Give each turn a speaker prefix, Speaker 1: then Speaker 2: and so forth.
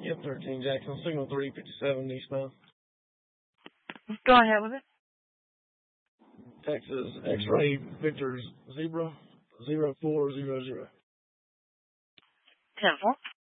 Speaker 1: Yep, 13 Jackson, signal 357 eastbound.
Speaker 2: Go ahead with it.
Speaker 1: Texas X-ray Victor Zebra 0400.
Speaker 2: 10-4.